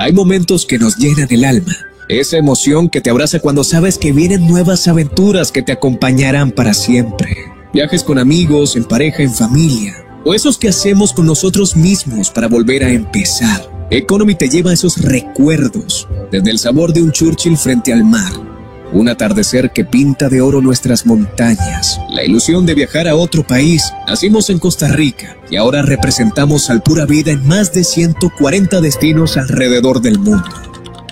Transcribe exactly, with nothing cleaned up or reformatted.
Hay momentos que nos llenan el alma. Esa emoción que te abraza cuando sabes que vienen nuevas aventuras que te acompañarán para siempre. Viajes con amigos, en pareja, en familia. O esos que hacemos con nosotros mismos para volver a empezar. Economy te lleva a esos recuerdos. Desde el sabor de un Churchill frente al mar. Un atardecer que pinta de oro nuestras montañas. La ilusión de viajar a otro país. Nacimos en Costa Rica y ahora representamos al Pura Vida en más de ciento cuarenta destinos alrededor del mundo.